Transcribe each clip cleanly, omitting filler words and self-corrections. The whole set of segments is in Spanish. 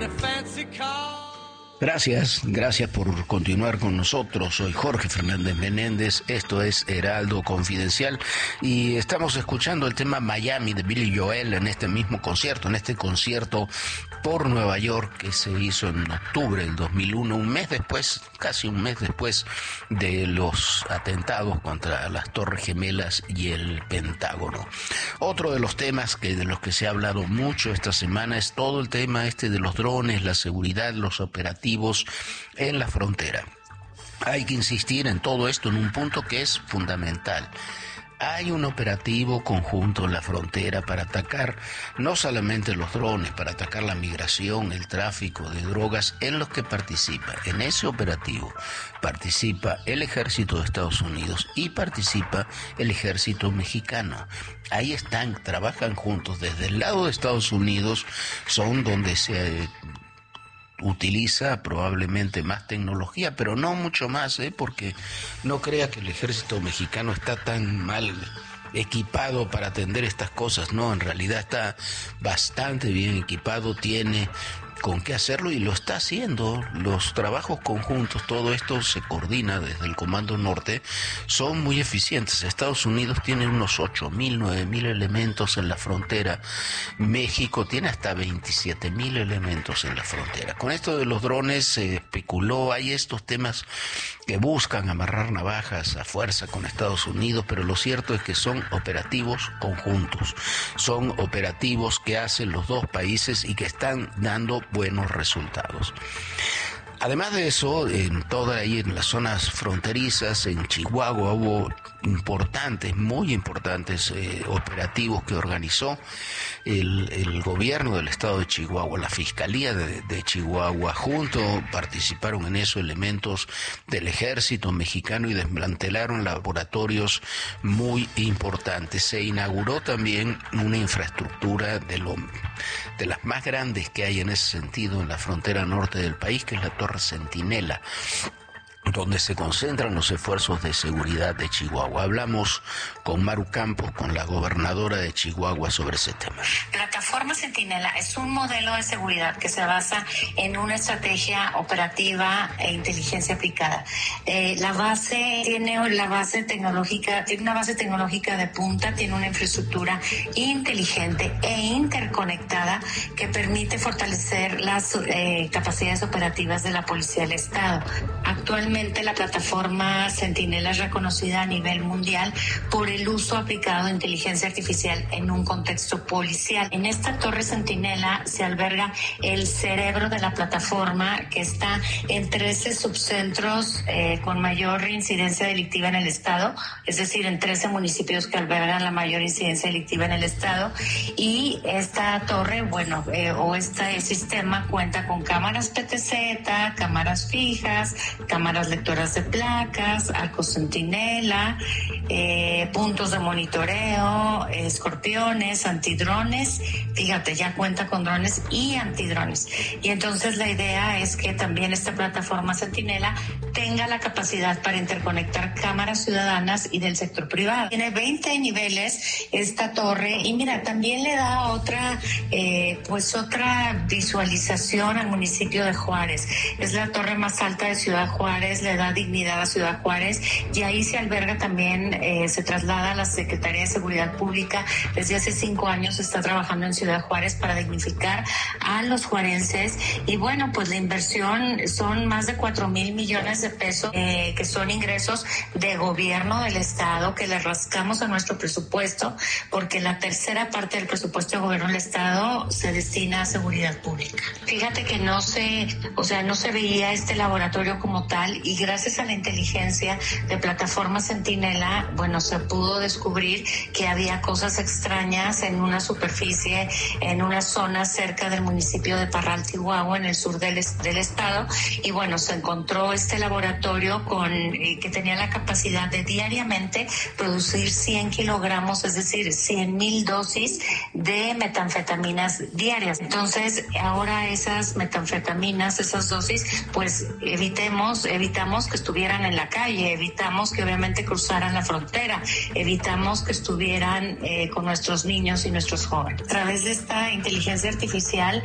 Gracias por continuar con nosotros. Soy Jorge Fernández Menéndez, esto es Heraldo Confidencial y estamos escuchando el tema Miami de Billy Joel en este mismo concierto, por Nueva York que se hizo en octubre del 2001, casi un mes después de los atentados contra las Torres Gemelas y el Pentágono. Otro de los temas de los que se ha hablado mucho esta semana es todo el tema de los drones, la seguridad, los operativos en la frontera. Hay que insistir en todo esto en un punto que es fundamental. Hay un operativo conjunto en la frontera para atacar no solamente los drones, para atacar la migración, el tráfico de drogas, en los que en ese operativo participa el ejército de Estados Unidos y participa el ejército mexicano. Ahí trabajan juntos desde el lado de Estados Unidos, son donde se utiliza probablemente más tecnología, pero no mucho más, porque no crea que el ejército mexicano está tan mal equipado para atender estas cosas, no, en realidad está bastante bien equipado, tiene con qué hacerlo y lo está haciendo. Los trabajos conjuntos, todo esto se coordina desde el Comando Norte, son muy eficientes. Estados Unidos tiene unos 8.000, 9.000 elementos en la frontera. México tiene hasta 27.000 elementos en la frontera. Con esto de los drones se especuló, hay estos temas que buscan amarrar navajas a fuerza con Estados Unidos, pero lo cierto es que son operativos conjuntos, son operativos que hacen los dos países y que están dando buenos resultados. Además de eso, en las zonas fronterizas, en Chihuahua hubo muy importantes operativos que organizó el gobierno del estado de Chihuahua, la Fiscalía de Chihuahua, participaron en eso elementos del ejército mexicano y desmantelaron laboratorios muy importantes. Se inauguró también una infraestructura de las más grandes que hay en ese sentido en la frontera norte del país, que es la Torre Centinela, donde se concentran los esfuerzos de seguridad de Chihuahua. Hablamos con Maru Campos, con la gobernadora de Chihuahua, sobre ese tema. Plataforma Centinela es un modelo de seguridad que se basa en una estrategia operativa e inteligencia aplicada. La base tiene una base tecnológica de punta, tiene una infraestructura inteligente e interconectada que permite fortalecer las capacidades operativas de la Policía del Estado. Actualmente la plataforma Centinela es reconocida a nivel mundial por el uso aplicado de inteligencia artificial en un contexto policial. En esta torre Centinela se alberga el cerebro de la plataforma, que está en 13 subcentros con mayor incidencia delictiva en el estado, es decir, en 13 municipios que albergan la mayor incidencia delictiva en el estado. Y esta torre, este sistema cuenta con cámaras PTZ, cámaras fijas, cámaras lectoras de placas, arcos centinela, puntos de monitoreo, escorpiones, antidrones. Fíjate, ya cuenta con drones y antidrones. Y entonces la idea es que también esta plataforma Centinela tenga la capacidad para interconectar cámaras ciudadanas y del sector privado. Tiene 20 niveles esta torre y mira, también le da otra visualización al municipio de Juárez. Es la torre más alta de Ciudad Juárez, le da dignidad a Ciudad Juárez y ahí se alberga también, se traslada a la Secretaría de Seguridad Pública. Desde hace 5 años está trabajando en Ciudad Juárez para dignificar a los juarenses y pues la inversión son más de 4,000 millones de pesos que son ingresos de gobierno del estado que le rascamos a nuestro presupuesto, porque la tercera parte del presupuesto de gobierno del estado se destina a seguridad pública. Fíjate que no se veía este laboratorio como tal y gracias a la inteligencia de plataforma Centinela, se pudo descubrir que había cosas extrañas en una superficie, en una zona cerca del municipio de Parral, Chihuahua, en el sur del estado, y se encontró este laboratorio laboratorio que tenía la capacidad de diariamente producir 100 kilogramos, es decir, 100,000 dosis de metanfetaminas diarias. Entonces, ahora esas metanfetaminas, esas dosis, pues evitamos que estuvieran en la calle, evitamos que obviamente cruzaran la frontera, evitamos que estuvieran con nuestros niños y nuestros jóvenes. A través de esta inteligencia artificial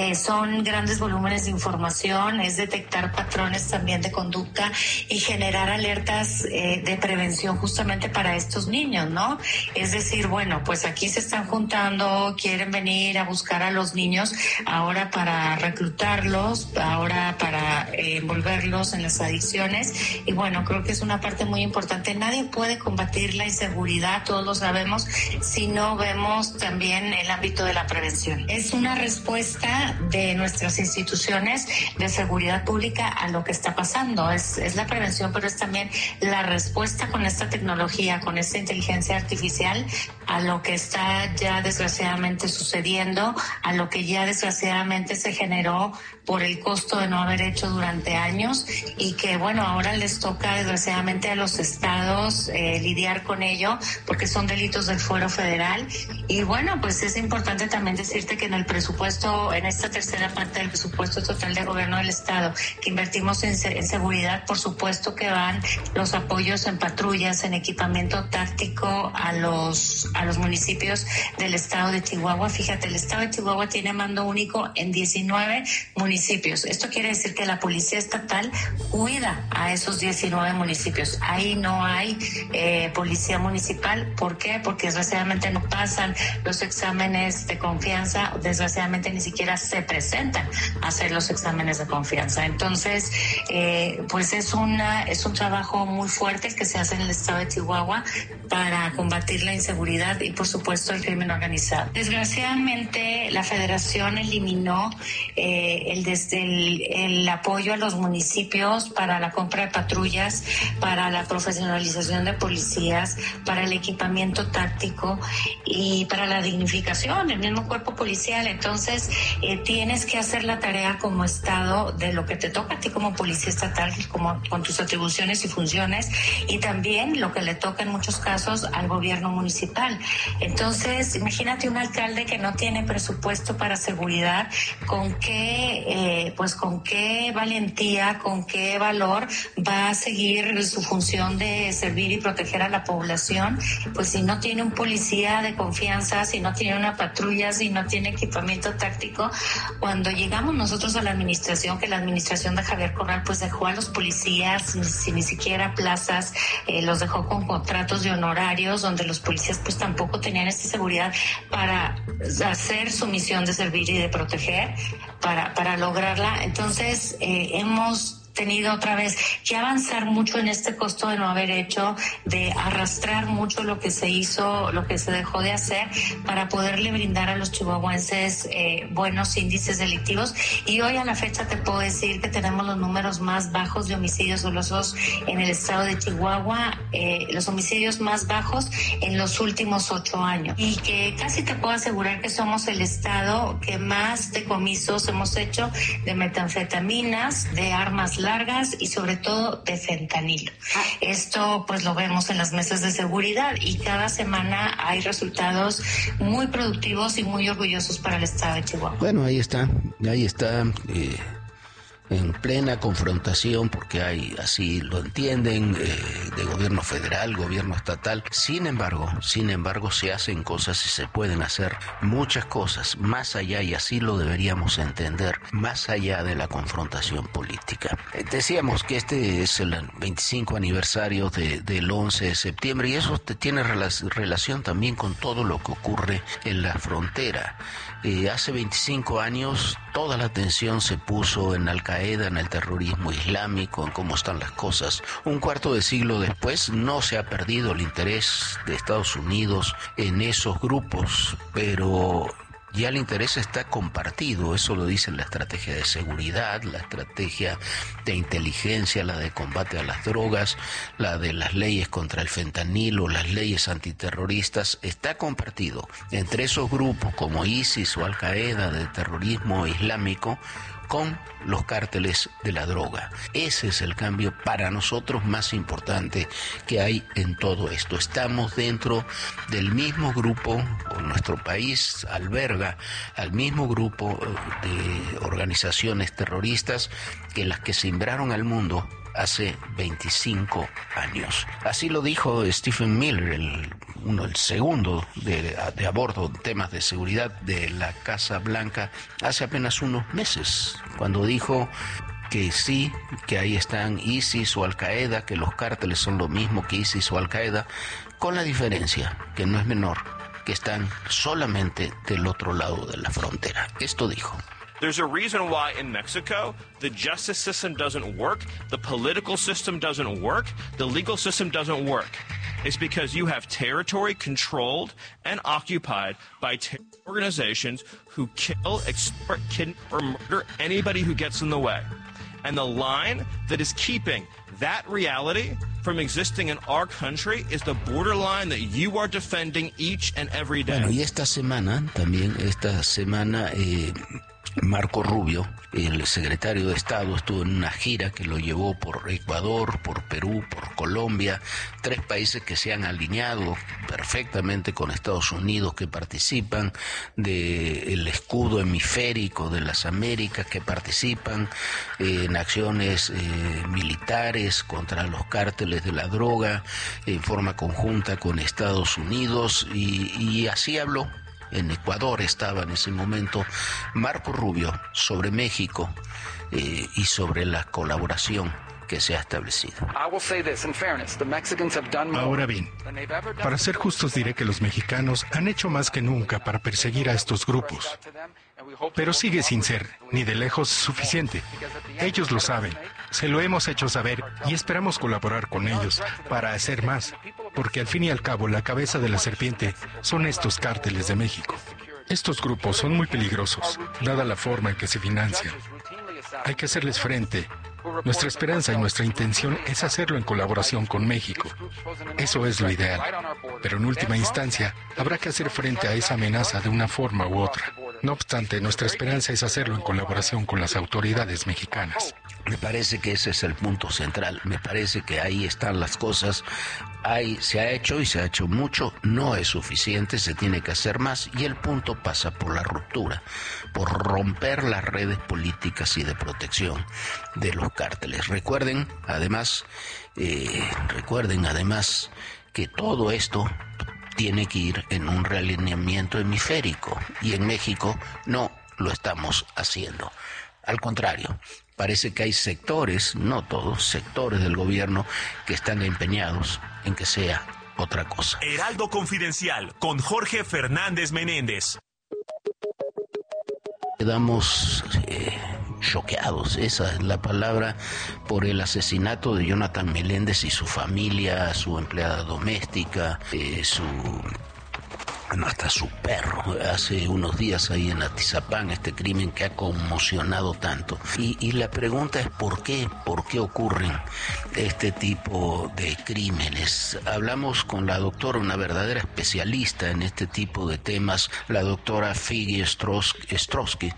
son grandes volúmenes de información, es detectar patrones también de conducta y generar alertas de prevención justamente para estos niños, ¿no? Es decir, bueno, pues aquí se están juntando, quieren venir a buscar a los niños ahora para reclutarlos, ahora para envolverlos en las adicciones, y bueno, creo que es una parte muy importante. Nadie puede combatir la inseguridad, todos lo sabemos, si no vemos también el ámbito de la prevención. Es una respuesta de nuestras instituciones de seguridad pública a lo que está pasando. Es la prevención, pero es también la respuesta con esta tecnología, con esta inteligencia artificial a lo que está ya desgraciadamente sucediendo, a lo que ya desgraciadamente se generó por el costo de no haber hecho durante años, y que bueno, ahora les toca desgraciadamente a los estados lidiar con ello porque son delitos del fuero federal. Y bueno, pues es importante también decirte que en el presupuesto, en esta tercera parte del presupuesto total de gobierno del estado que invertimos en seguridad, por supuesto que van los apoyos en patrullas, en equipamiento táctico a los municipios del estado de Chihuahua. Fíjate, el estado de Chihuahua tiene mando único en 19 municipios. Esto quiere decir que la policía estatal cuida a esos 19 municipios. Ahí no hay policía municipal. ¿Por qué? Porque desgraciadamente no pasan los exámenes de confianza, desgraciadamente ni siquiera se presentan a hacer los exámenes de confianza. Entonces, pues es un trabajo muy fuerte el que se hace en el estado de Chihuahua para combatir la inseguridad y por supuesto el crimen organizado. Desgraciadamente la federación eliminó el apoyo a los municipios para la compra de patrullas, para la profesionalización de policías, para el equipamiento táctico y para la dignificación del mismo cuerpo policial. Entonces tienes que hacer la tarea como estado de lo que te toca a ti como policía estatal, como con tus atribuciones y funciones, y también lo que le toca en muchos casos al gobierno municipal. Entonces, imagínate un alcalde que no tiene presupuesto para seguridad, con qué valentía, con qué valor va a seguir su función de servir y proteger a la población, pues si no tiene un policía de confianza, si no tiene una patrulla, si no tiene equipamiento táctico. Cuando llegamos nosotros a la administración, que la administración de Javier Corral pues dejó a los policías sin ni siquiera plazas, los dejó con contratos de honorarios donde los policías pues tampoco tenían esta seguridad para hacer su misión de servir y de proteger, para lograrla. Entonces hemos tenido otra vez que avanzar mucho en este costo de no haber hecho, de arrastrar mucho lo que se hizo, lo que se dejó de hacer para poderle brindar a los chihuahuenses buenos índices delictivos. Y hoy a la fecha te puedo decir que tenemos los números más bajos de homicidios dolosos en el estado de Chihuahua, los homicidios más bajos en los últimos 8 años, y que casi te puedo asegurar que somos el estado que más decomisos hemos hecho de metanfetaminas, de armas largas y sobre todo de fentanilo. Esto pues lo vemos en las mesas de seguridad y cada semana hay resultados muy productivos y muy orgullosos para el estado de Chihuahua. Bueno, ahí está en plena confrontación, porque hay, así lo entienden, de gobierno federal, gobierno estatal. Sin embargo, se hacen cosas y se pueden hacer muchas cosas más allá, y así lo deberíamos entender, más allá de la confrontación política. Decíamos que este es el 25 aniversario del 11 de septiembre, y eso tiene relación también con todo lo que ocurre en la frontera. Hace 25 años toda la atención se puso en Al-Qaeda, en el terrorismo islámico, en cómo están las cosas. Un cuarto de siglo después no se ha perdido el interés de Estados Unidos en esos grupos, pero ya el interés está compartido. Eso lo dice la estrategia de seguridad, la estrategia de inteligencia, la de combate a las drogas, la de las leyes contra el fentanilo, las leyes antiterroristas. Está compartido entre esos grupos como ISIS o Al-Qaeda de terrorismo islámico, con los cárteles de la droga. Ese es el cambio para nosotros más importante que hay en todo esto. Estamos dentro del mismo grupo, o nuestro país alberga al mismo grupo de organizaciones terroristas que las que sembraron al mundo hace 25 años. Así lo dijo Stephen Miller, el segundo de a bordo temas de seguridad de la Casa Blanca, hace apenas unos meses, cuando dijo que sí, que ahí están ISIS o Al-Qaeda, que los cárteles son lo mismo que ISIS o Al-Qaeda, con la diferencia, que no es menor, que están solamente del otro lado de la frontera. Esto dijo. There's a reason why in Mexico the justice system doesn't work, the political system doesn't work, the legal system doesn't work. It's because you have territory controlled and occupied by terror organizations who kill, extort, kidnap, or murder anybody who gets in the way. And the line that is keeping that reality from existing in our country is the borderline that you are defending each and every day. Bueno, y esta semana, Marco Rubio, el secretario de Estado, estuvo en una gira que lo llevó por Ecuador, por Perú, por Colombia, 3 países que se han alineado perfectamente con Estados Unidos, que participan del escudo hemisférico de las Américas, que participan en acciones militares contra los cárteles de la droga en forma conjunta con Estados Unidos, y así habló. En Ecuador estaba en ese momento Marco Rubio sobre México y sobre la colaboración que se ha establecido. Ahora bien, para ser justos diré que los mexicanos han hecho más que nunca para perseguir a estos grupos, pero sigue sin ser ni de lejos suficiente. Ellos lo saben, se lo hemos hecho saber y esperamos colaborar con ellos para hacer más, porque al fin y al cabo la cabeza de la serpiente son estos cárteles de México. Estos grupos son muy peligrosos, dada la forma en que se financian. Hay que hacerles frente. Nuestra esperanza y nuestra intención es hacerlo en colaboración con México. Eso es lo ideal. Pero en última instancia, habrá que hacer frente a esa amenaza de una forma u otra. No obstante, nuestra esperanza es hacerlo en colaboración con las autoridades mexicanas. Me parece que ese es el punto central. Me parece que ahí están las cosas. Se ha hecho y se ha hecho mucho. No es suficiente, se tiene que hacer más. Y el punto pasa por la ruptura, por romper las redes políticas y de protección de los cárteles. Recuerden además que todo esto tiene que ir en un realineamiento hemisférico, y en México no lo estamos haciendo. Al contrario, parece que hay sectores, no todos, sectores del gobierno que están empeñados en que sea otra cosa. Heraldo Confidencial con Jorge Fernández Menéndez. Quedamos choqueados, esa es la palabra, por el asesinato de Jonathan Meléndez y su familia, su empleada doméstica, hasta su perro, hace unos días ahí en Atizapán, este crimen que ha conmocionado tanto. Y la pregunta es ¿por qué ocurren este tipo de crímenes? Hablamos con la doctora, una verdadera especialista en este tipo de temas, la doctora Figi Ostrowski,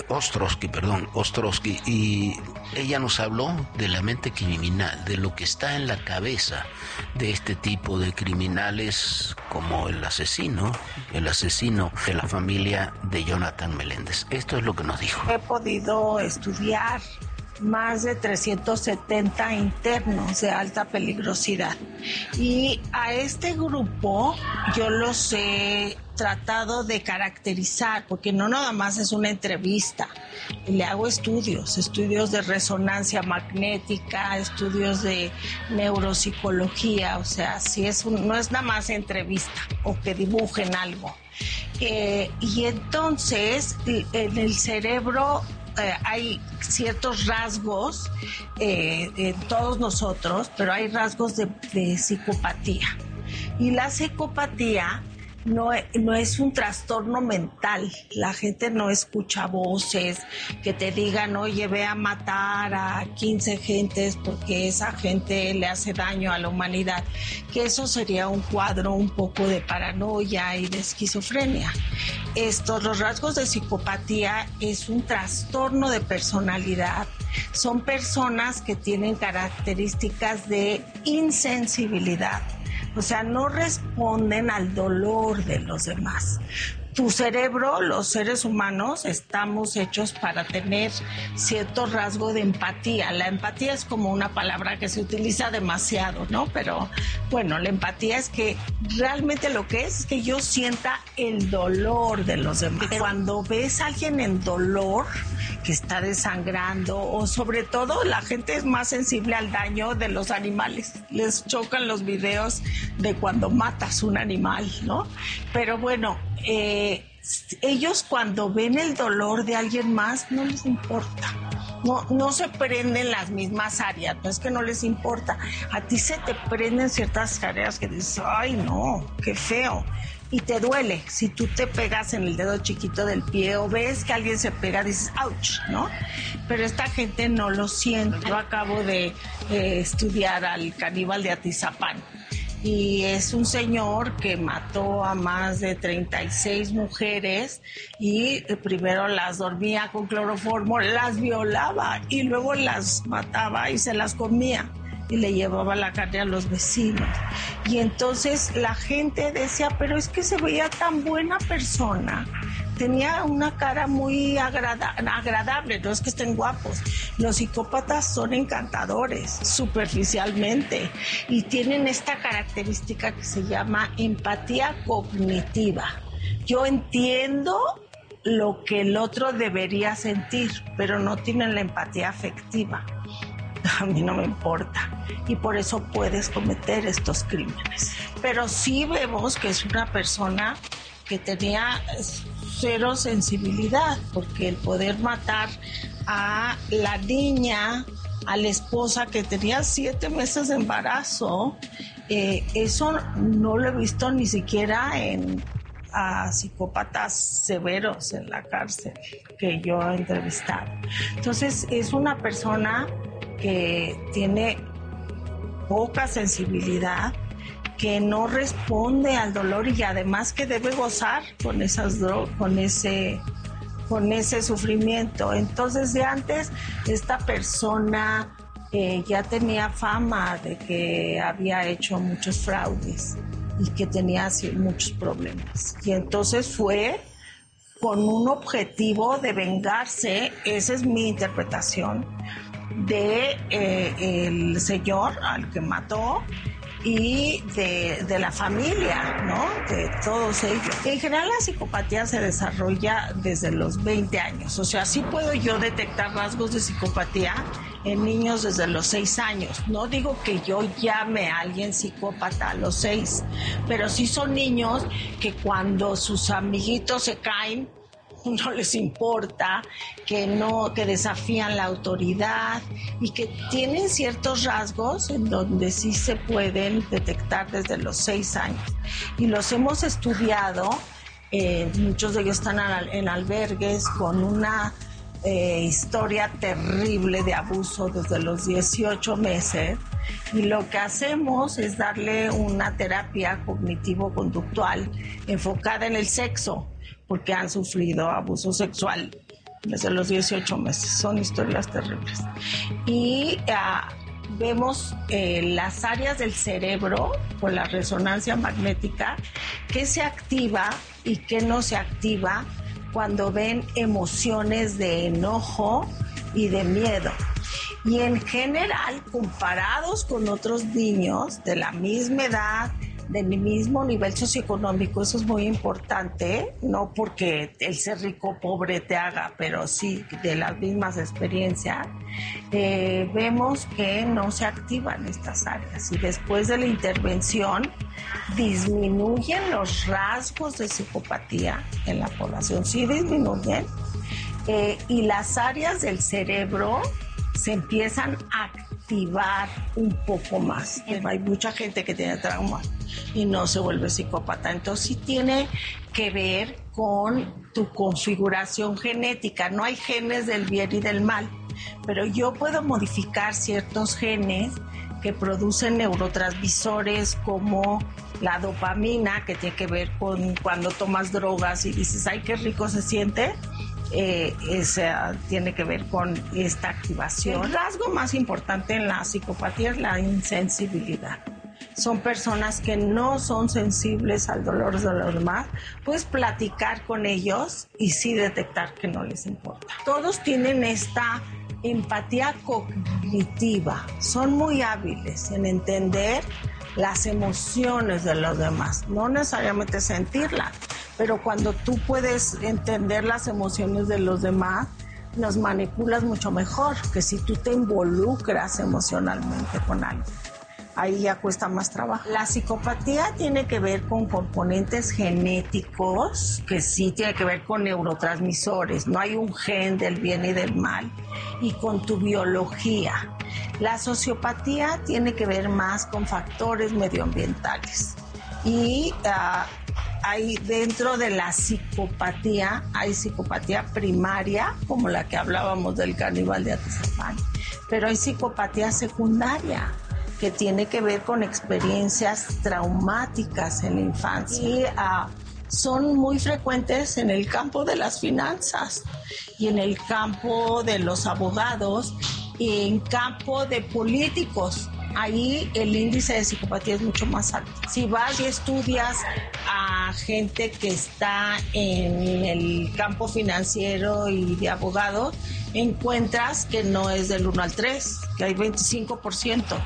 y ella nos habló de la mente criminal, de lo que está en la cabeza de este tipo de criminales, como el asesino de la familia de Jonathan Meléndez. Esto es lo que nos dijo. He podido estudiar más de 370 internos de alta peligrosidad, y a este grupo yo los he tratado de caracterizar, porque no nada más es una entrevista, le hago estudios de resonancia magnética, estudios de neuropsicología, o sea, no es nada más entrevista o que dibujen algo. Y entonces en el cerebro hay ciertos rasgos en todos nosotros, pero hay rasgos de psicopatía. Y la psicopatía no es un trastorno mental. La gente no escucha voces que te digan, oye, ve a matar a 15 gentes porque esa gente le hace daño a la humanidad. Que eso sería un cuadro un poco de paranoia y de esquizofrenia. Los rasgos de psicopatía es un trastorno de personalidad. Son personas que tienen características de insensibilidad. O sea, no responden al dolor de los demás. Tu cerebro, los seres humanos, estamos hechos para tener cierto rasgo de empatía. La empatía es como una palabra que se utiliza demasiado, ¿no? Pero bueno, la empatía es que realmente lo que es que yo sienta el dolor de los demás. Cuando ves a alguien en dolor, que está desangrando, o sobre todo la gente es más sensible al daño de los animales. Les chocan los videos de cuando matas un animal, ¿no? Pero bueno, ellos cuando ven el dolor de alguien más no les importa. No se prenden las mismas áreas, no es que no les importa. A ti se te prenden ciertas áreas que dices, ay no, qué feo. Y te duele. Si tú te pegas en el dedo chiquito del pie o ves que alguien se pega, dices, ouch, ¿no? Pero esta gente no lo siente. Yo acabo de estudiar al caníbal de Atizapán. Y es un señor que mató a más de 36 mujeres y primero las dormía con cloroformo, las violaba y luego las mataba y se las comía y le llevaba la carne a los vecinos. Y entonces la gente decía, pero es que se veía tan buena persona. Tenía una cara muy agradable, no es que estén guapos. Los psicópatas son encantadores, superficialmente, y tienen esta característica que se llama empatía cognitiva. Yo entiendo lo que el otro debería sentir, pero no tienen la empatía afectiva. A mí no me importa, y por eso puedes cometer estos crímenes. Pero sí vemos que es una persona que tenía cero sensibilidad, porque el poder matar a la niña, a la esposa que tenía 7 meses de embarazo, eso no lo he visto ni siquiera a psicópatas severos en la cárcel que yo he entrevistado. Entonces es una persona que tiene poca sensibilidad, que no responde al dolor y además que debe gozar con ese sufrimiento. Entonces de antes esta persona ya tenía fama de que había hecho muchos fraudes y que tenía así muchos problemas. Y entonces fue con un objetivo de vengarse, esa es mi interpretación, de el señor al que mató y de la familia, ¿no? De todos ellos. En general la psicopatía se desarrolla desde los 20 años. O sea, sí puedo yo detectar rasgos de psicopatía en niños desde los 6 años. No digo que yo llame a alguien psicópata a los 6, pero sí son niños que cuando sus amiguitos se caen, no les importa, que desafían la autoridad y que tienen ciertos rasgos en donde sí se pueden detectar desde los 6 años. Y los hemos estudiado, muchos de ellos están en albergues con una historia terrible de abuso desde los 18 meses. Y lo que hacemos es darle una terapia cognitivo-conductual enfocada en el sexo, porque han sufrido abuso sexual desde los 18 meses. Son historias terribles. Y vemos las áreas del cerebro con la resonancia magnética que se activa y que no se activa cuando ven emociones de enojo y de miedo. Y en general, comparados con otros niños de la misma edad, del mismo nivel socioeconómico, eso es muy importante, no porque el ser rico o pobre te haga, pero sí de las mismas experiencias, vemos que no se activan estas áreas y después de la intervención disminuyen los rasgos de psicopatía en la población, sí disminuyen, y las áreas del cerebro se empiezan a activar un poco más. Hay mucha gente que tiene trauma y no se vuelve psicópata. Entonces sí tiene que ver con tu configuración genética. No hay genes del bien y del mal, pero yo puedo modificar ciertos genes que producen neurotransmisores como la dopamina, que tiene que ver con cuando tomas drogas y dices, ay, qué rico se siente. Tiene que ver con esta activación. El rasgo más importante en la psicopatía es la insensibilidad. Son personas que no son sensibles al dolor de los demás. Puedes platicar con ellos y sí detectar que no les importa. Todos tienen esta empatía cognitiva. Son muy hábiles en entender las emociones de los demás, no necesariamente sentirlas, pero cuando tú puedes entender las emociones de los demás, los manipulas mucho mejor que si tú te involucras emocionalmente con alguien. Ahí ya cuesta más trabajo. La psicopatía tiene que ver con componentes genéticos, que sí tiene que ver con neurotransmisores. No hay un gen del bien y del mal. Y con tu biología. La sociopatía tiene que ver más con factores medioambientales. Y hay dentro de la psicopatía, hay psicopatía primaria, como la que hablábamos del caníbal de Atizapán. Pero hay psicopatía secundaria, que tiene que ver con experiencias traumáticas en la infancia. Y son muy frecuentes en el campo de las finanzas y en el campo de los abogados y en campo de políticos. Ahí el índice de psicopatía es mucho más alto. Si vas y estudias a gente que está en el campo financiero y de abogados, encuentras que no es del 1 al 3, que hay 25%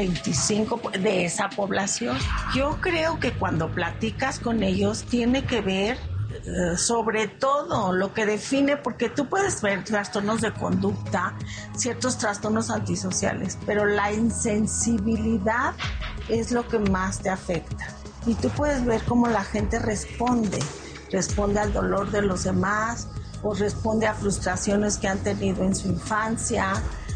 de esa población. Yo creo que cuando platicas con ellos tiene que ver sobre todo lo que define, porque tú puedes ver trastornos de conducta, ciertos trastornos antisociales, pero la insensibilidad es lo que más te afecta. Y tú puedes ver cómo la gente responde al dolor de los demás o responde a frustraciones que han tenido en su infancia,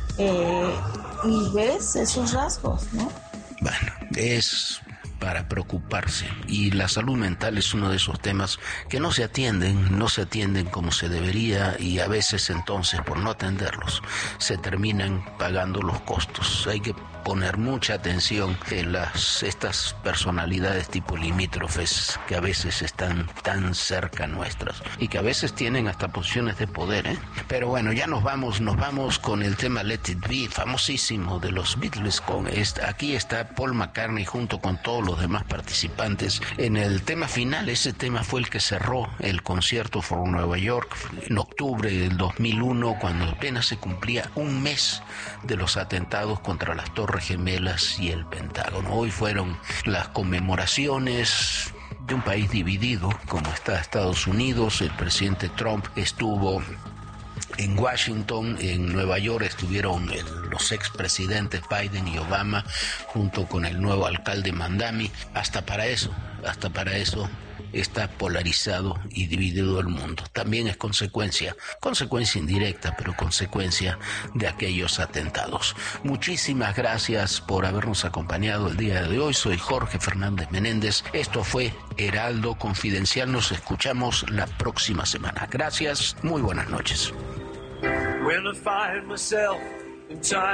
y ves esos rasgos, ¿no? Bueno, es para preocuparse, y la salud mental es uno de esos temas que no se atienden como se debería, y a veces entonces por no atenderlos se terminan pagando los costos. Hay que poner mucha atención en estas personalidades tipo limítrofes que a veces están tan cerca nuestras y que a veces tienen hasta posiciones de poder, ¿eh? Pero bueno, ya nos vamos con el tema Let It Be, famosísimo de los Beatles. Aquí está Paul McCartney junto con todos los demás participantes en el tema final. Ese tema fue el que cerró el concierto for Nueva York en octubre del 2001, cuando apenas se cumplía un mes de los atentados contra las Torres Gemelas y el Pentágono. Hoy fueron las conmemoraciones de un país dividido como está Estados Unidos. El presidente Trump estuvo en Washington, en Nueva York estuvieron los expresidentes Biden y Obama junto con el nuevo alcalde Mandami. Hasta para eso está polarizado y dividido el mundo. También es consecuencia indirecta, pero consecuencia de aquellos atentados. Muchísimas gracias por habernos acompañado el día de hoy. Soy Jorge Fernández Menéndez. Esto fue Heraldo Confidencial. Nos escuchamos la próxima semana. Gracias, muy buenas noches.